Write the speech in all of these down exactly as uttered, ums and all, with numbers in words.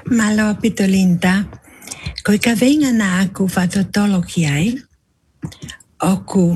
Malo pitolinta, koe ka venga na aku whatotolo ki ai, oku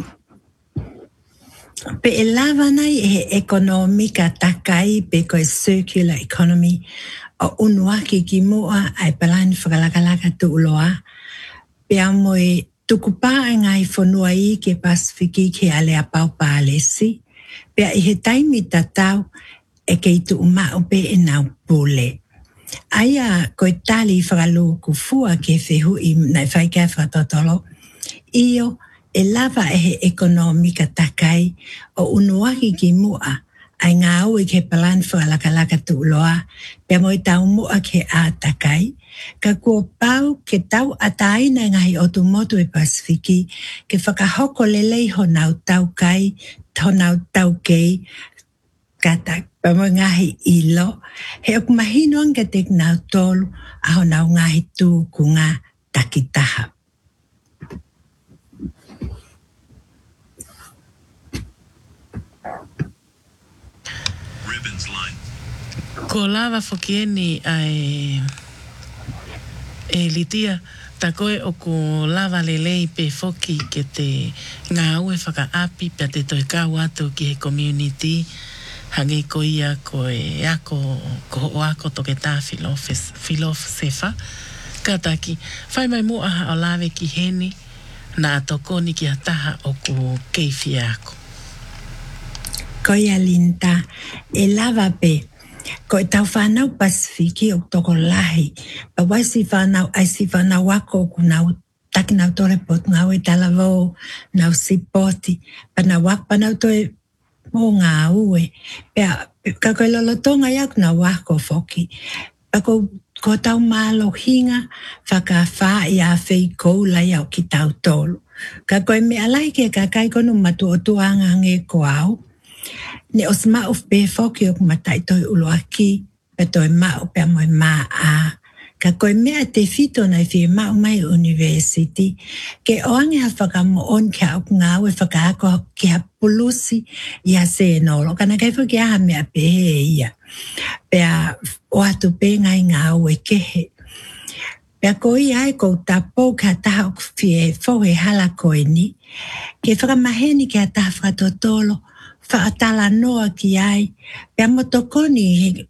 pe e lava nei e ekonomika takai pe koe circular economy o unuaki ki mua ai palani whakalakalaka tu uloa, pe a moe tukupā ngai whanua i ke Pasifiki ke ale a pau pālesi, pe a i he taimi tatau e ke i tu umau pe e nau pule. Aia koe tali whakalu ku fua ke whehu i nai whaikai whakatotolo, io e lava e he ekonomika takai o unuaki ki mua ai ngā au i ke palan whakalakalaka tu uloa, pe moi tau mua ke a takai, ka kua pau ke tau ataina ngahi o tu motu e Pasifiki, ke whakahoko lelei ho nau tau kai, ho nau tau kei, kata pamo ngahi ilo, he ok mahino anga te nau tolu, aho nau ngahi tu ku ngā takitaha. Ko lava fokieni ai e litia ta koe o ko lava lelei pe foki ke te ngā ue whaka api pe te toi kau atu ki he community hangi ko ia ko e ako ko o ako toke tā filosefa kataki whai mai mua aha o lawe ki heni na atokoni ki ataha o ko keifi ako. Ko ia linta e lava pe ko e tau whanau Pasifiki o toko lahi, pa waisi whanau, aisi whanau wako ku nau taki nau tore pot ngau e talavou, nau sipoti, pa nau wak pa nau toe mo ngā ue. Pea, ka koe lolotonga iau nau wako foki, pa ko, ko tau malo hinga, whaka wha i a whei kou lai au ki tau tolu. Ka koe me alai ke ka kai konu matu o tuanga nge ko au, ne os mau pe foki o matai toi uloaki, pe toi mau pe moi maa a. Ka koe mea te fito nei fi mau mai university, ke oange ha whakamo on ke au ngāwe whakaako ki ha pulusi i a se nolo. Kana kai whaki aha mea pe he ia. Pea o atu pe ngai ngāwe kehe. Pea ko i ai ko tapo ka taha o fie fohe hala koe ni, ke whakamaheni ke a taha whakatotolo, whaatala noa ki ai, pea motokoni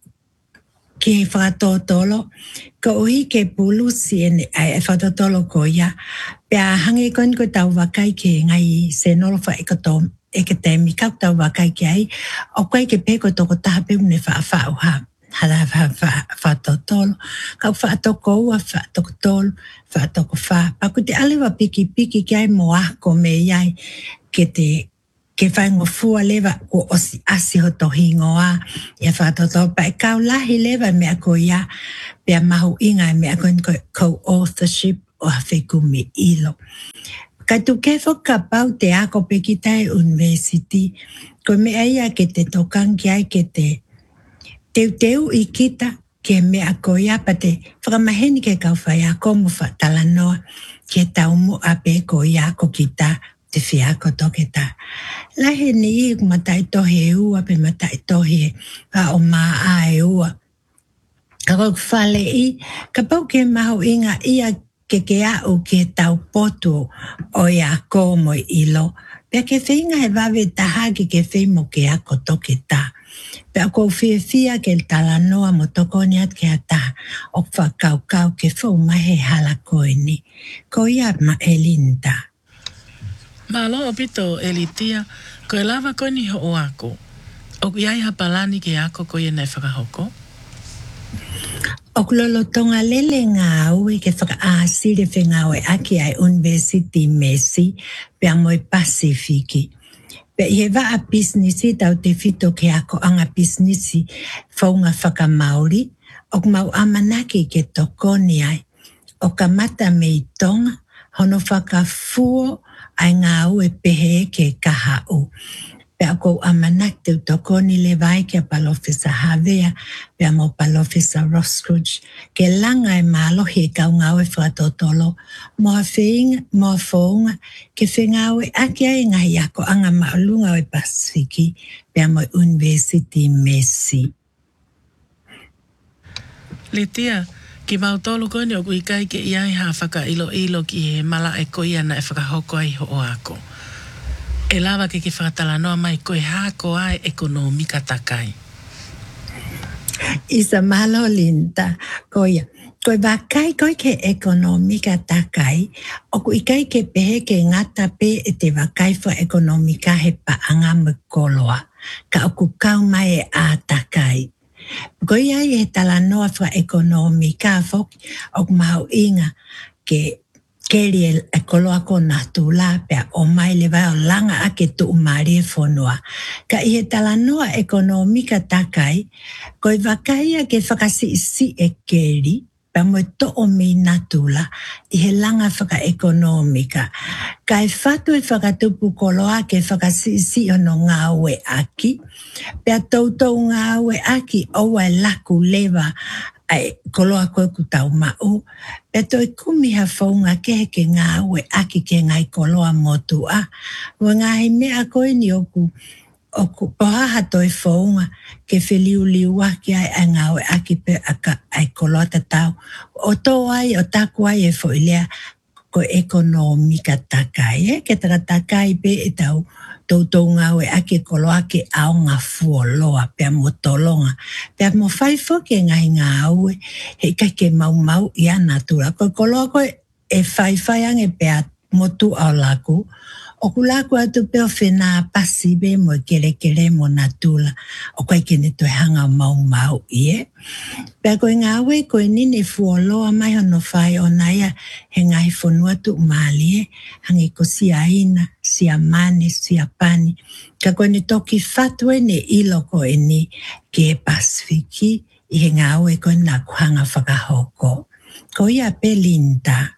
ki whakatotolo, ka uhi ke pulusi ene ai e whakatotolo ko ia, pea hangi koni ko tau wakai ke ngai se nolo wha ekotom, eke te mikau tau wakai ke ai, o koe ke peko toko taha pe une wha wha ha, hara whakatotolo, ka whaatoko ua whaatokotolo, whaatoko wha, paku te alewa piki piki ki ai moako me iai, ke te ke whaingo fua lewa ko osi asi ho tohi ngoa ia whatoto pa e kau lahi lewa mea ko ia pia mahu inga mea ko co-authorship o hawheku me ilo. Ka tu kefo ka pau te ako pe ki tai university ko mea ia ke te tokan ki ai ke te teu teu i kita ke mea ko ia pa te whakamaheni ke kau whai ako mo whatalanoa ke tau mo ape ko ia ko kita te whiako toke tā. Lahe ni i matai tohe e ua pe matai tohe a o maa a e ua. Ka kau whale i, ka pau ke mahu inga ia ke ke au ke tau potu o ia ko mo ilo. Pea ke whinga he wawe taha ki ke whimo ke ako toke tā. Pea kou whia whia ke tala noa mo tokoni at ke ata o whakau kau ke whau mahe hala koe ni. Ko ia ma e linta. Malo o pito e litia, ko e lava koe ni ho o ako. O iai hapalani ke ako koe nei whakahoko? O kulolo tonga lele ngā ue ke whakaasire whenga oe aki ai University Messi pia moe Pasifiki. Pe i he waa businessi tau te fito ke ako anga businessi whaunga whakamauri o mau amanaki ke tokoni ai. O ka mata me i tonga hono whakafuo ai ngā ue pehe ke kahau. Pea kou amanak te utokoni le vai ke Palofisa Havea, pea mo Palofisa Roscrooge, ke langa e malohi e kau ngā ue whakatotolo, mo a whinga, mo a whaunga, ke whinga ue aki ai ngahi ako anga maulunga o Pasifiki, pea mo University Messi. Litia, Ki mau tolu koe ni o kui kai ke iai ha whaka ilo ilo ki he mala e koe ana e whakahoko ai ho o ako. E lawa ke ki whakatala noa mai koe hako ai ekonomika takai. Isa malo linda koia. Koe wakai koe ke ekonomika takai, o kui kai ke pehe ke ngata pe e te wakai fo ekonomika he paanga mkoloa. Ka o kukau mai e a takai. Koe ai e tala noa fo ekonomika fo o mau inga ke keri e koloa ko natula pea o mai le vai o langa a ke tu umari e whonua. Ka i he tala noa ekonomika takai, koe wakai a ke whakasi isi e keri, pea mo to o mi natula i he langa whaka ekonomika. Ka e whatu e whakatupu koloa ke whakasi isi o no ngā ue aki, pea tautou ngā ue aki o e laku lewa ai koloa koe ku tau mau. Pea toi kumi ha whaunga ke he ke ngā ue aki ke ngai koloa motu a. Wa ngā he mea koe ni oku, oku pohaha toi whaunga ke whiliu liu waki ai ai ngā ue aki pe aka ai koloa tatau. O tō ai o taku ai e whoilea ko ekonomika takai. E ke taka takai pe e tau tautou ngā ue ake koloa ke ao ngā fuoloa pea mo tolonga. Pea mo whaifo ke ngai ngā ue he kai ke mau mau i a natura. Ko koloa koe e whaifai ange pea motu au laku. O ku laku atu peo whenā pasi be mo kere kere mo natula. O koe kene toi hanga mau mau i e. Pea koe ngā ue koe nini fuoloa mai hono whai o naia he ngai whonua tu mali e. Hangi ko sia ina, sia mani, sia pani. Ka koe ni toki whatue ne ilo koe ni ke e Pasifiki i he ngā ue koe nā kuhanga whakahoko. Ko ia pe linda.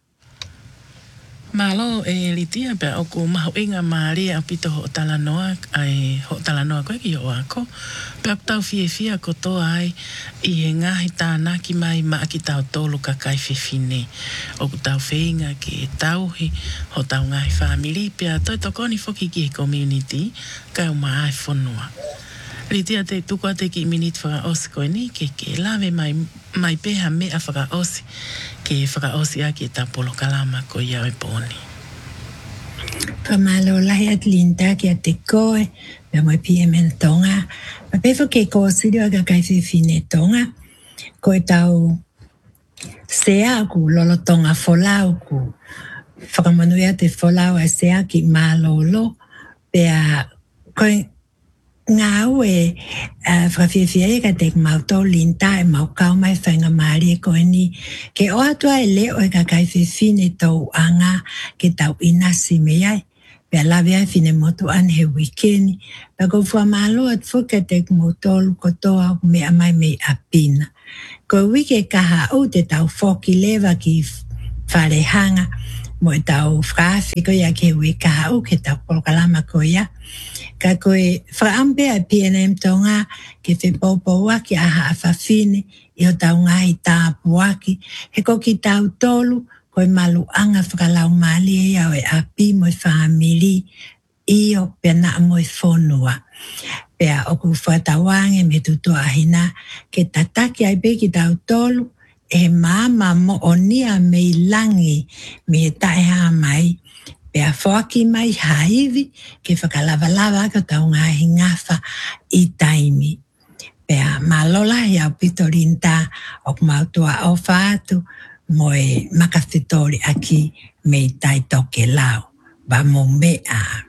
Malo e litia pe o ku mahu inga maari a pito ho tala noa ai ho tala noa koe ki o ako. Pe o tau fie fia ko toa ai i he ngahi tāna ki mai maa ki tau tolu ka kai whiwhine. O ku tau whenga ki e tauhi ho tau ngahi whamiri pe a toi tokoni whoki ki he community kai o maa ai whonua. Litia te tukua te ki minit whaka osi koe ni ke ke lawe mai, mai peha mea whaka osi ke whaka osi a ki e tapolo kalama ko iau e pōni. Kamalo lahi at linda ki a te koe, pia moi P M N tonga. Ma pefo ke ko sirio aga kai whiwhine tonga, ko e tau sea ku lolo tonga wholau ku. Whakamanuia te wholau a sea ki mālolo, pia koe ngā ue uh, whakawhiawhia e ka te mau tō linta e mau kau mai whainga maari e koe ni. Ke o atua e leo e ka kai whiwhine tau anga ke tau inasi me ai. Pea lawe ai whine motu an he weekend. Pea ko wha malo at whuka te motolu kotoa mea mai me apina. Ko wike kaha au te tau whoki lewa ki wharehanga mo e tau whaafi ko ia ke ui kaha au ke tau polokalama ko ia. Ka koe whaampe a P N M tonga ke whepopo waki aha a whawhine i o tau ngahi tāpu waki. He ko ki tau tolu koe malu anga whakalau mali e au e api mo i whaamiri i o pia na mo i whonua. Pea o ku whatawange me tutua ahina ke tataki ai pe ki tau tolu e mama mo o nia me i langi me taeha mai. Pea whoaki mai haivi ke whakalawalawa ka tau ngahi ngafa i taimi. Pea malola i au pito rinta o kumautua o whaatu mo e makawhitori aki me i tai toke lau. Ba mo mea.